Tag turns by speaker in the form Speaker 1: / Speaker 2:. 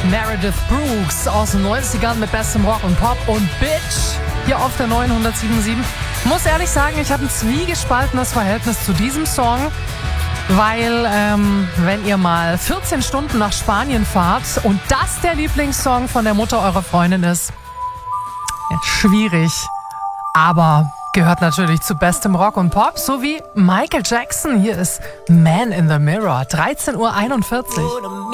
Speaker 1: Meredith Brooks aus den 90ern mit bestem Rock und Pop und Bitch hier auf der 907.7. Muss ehrlich sagen, ich habe ein zwiegespaltenes Verhältnis zu diesem Song, weil wenn ihr mal 14 Stunden nach Spanien fahrt und das der Lieblingssong von der Mutter eurer Freundin ist, ja, schwierig, aber gehört natürlich zu bestem Rock und Pop, so wie Michael Jackson. Hier ist Man in the Mirror, 13:41 Uhr.